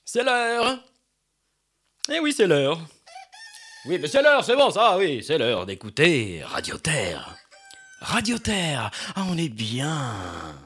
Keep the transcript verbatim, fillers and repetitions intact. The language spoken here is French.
C'est l'heure. Eh oui, c'est l'heure. Oui, mais c'est l'heure, c'est bon, ça, oui, c'est l'heure d'écouter Radio Terre. Radio Terre, ah, on est bien.